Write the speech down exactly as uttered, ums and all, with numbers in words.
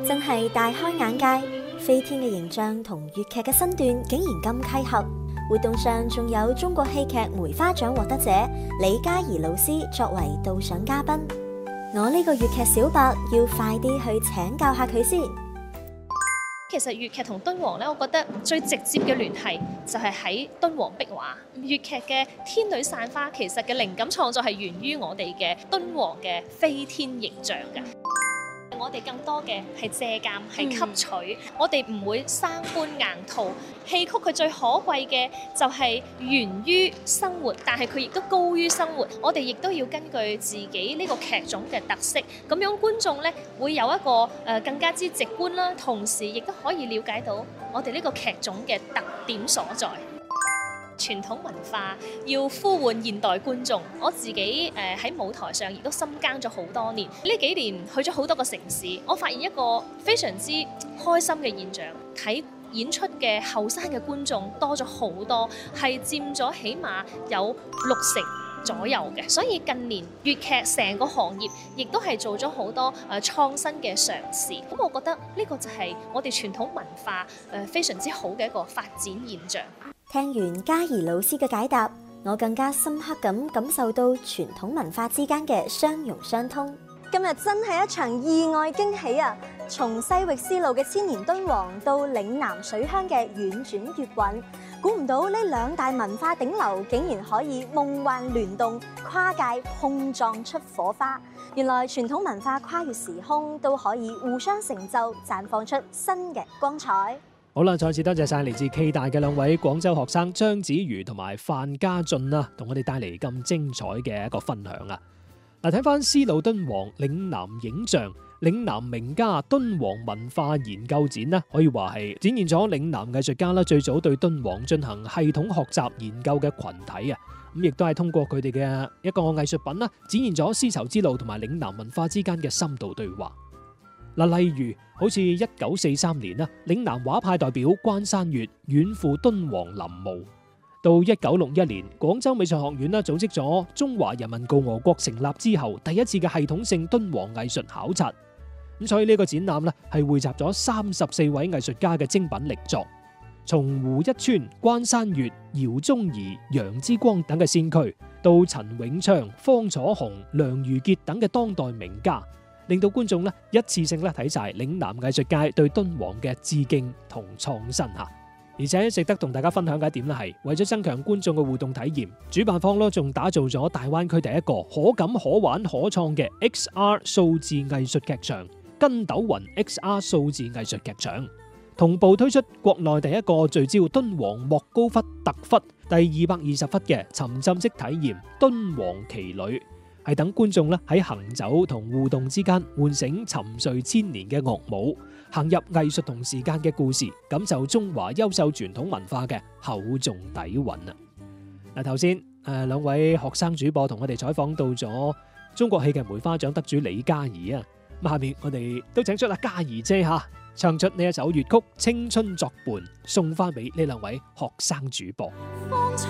真係大開眼界，飛天嘅形象同粵劇嘅身段竟然咁契合。活動上仲有中國戲劇梅花獎獲得者李嘉怡老師作為導賞嘉賓。我呢個粵劇小白要快啲去請教下佢先。 其實粵劇同敦煌咧，我覺得最直接嘅聯繫就係喺敦煌壁畫。粵劇嘅天女散花其實嘅靈感創作係源於我哋嘅敦煌嘅飛天形象嘅。我哋更多嘅係借鑑，係吸取。嗯、我哋唔會生搬硬套。戲曲佢最可貴嘅就係源於生活，但係佢亦都高於生活。我哋亦都要根據自己呢個劇種嘅特色，咁樣觀眾咧會有一個誒、呃、更加之直觀啦，同時亦都可以了解到我哋呢個劇種嘅特點所在。傳統文化要呼喚現代觀眾，我自己誒喺舞台上亦都深耕咗好多年。呢幾年去咗好多個城市，我發現一個非常之開心嘅現象，睇演出嘅後生嘅觀眾多咗好多，係佔咗起碼有六成左右嘅。所以近年粵劇成個行業亦都係做咗好多誒創新嘅嘗試。咁我覺得呢個就係我哋傳統文化誒非常之好嘅一個發展現象。 聽完嘉怡老師嘅解答，我更加深刻咁感受到傳統文化之間嘅相容相通。今日真係一場意外驚喜啊！從西域絲路嘅千年敦煌到嶺南水鄉嘅婉轉粵韻，估唔到呢兩大文化頂流竟然可以夢幻聯動，跨界碰撞出火花。原來傳統文化跨越時空都可以互相成就，綻放出新嘅光彩。 好啦，再次多謝晒嚟自暨大嘅兩位廣州學生張子瑜同埋范家俊啦，同我哋帶嚟咁精彩嘅一個分享啊！嗱，睇翻絲路敦煌嶺南影像嶺南名家敦煌文化研究展啦，可以話係展現咗嶺南藝術家啦最早對敦煌進行系統學習研究嘅群體啊！咁亦都係通過佢哋嘅一個藝術品啦，展現咗絲綢之路同埋嶺南文化之間嘅深度對話。嗱，例如好似一九四三年啦，嶺南畫派代表關山月遠赴敦煌臨墓；到一九六一年，廣州美術學院啦組織咗中華人民共和國成立之後第一次嘅系統性敦煌藝術考察。咁所以呢個展覽咧係匯集咗三十四位藝術家嘅精品力作，從胡一川、關山月、姚宗儀、楊之光等嘅先驅，到陳永昌、方楚紅、梁如傑等嘅當代名家，令到觀眾咧一次性咧睇晒嶺南藝術界對敦煌嘅致敬同創新吓。而且值得同大家分享嘅一點咧係，為咗增強觀眾嘅互動體驗，主辦方咯仲打造咗大灣區第一個可感可玩可創嘅 X R 數字藝術劇場——筋斗雲 X R 數字藝術劇場，同步推出國內第一個聚焦敦煌莫高窟特窟第二百二十窟嘅沉浸式體驗敦煌奇旅。係等觀眾咧喺行走同互動之間喚醒沉睡千年嘅樂舞，行入藝術同時間嘅故事，感受中華優秀傳統文化嘅厚重底蘊啊！嗱，頭先誒兩位學生主播同我哋採訪到咗中國戲劇梅花獎得主李嘉怡啊，咁下面我哋都請出阿嘉怡姐吓，唱出呢一首粵曲《青春作伴》，送翻俾呢兩位學生主播。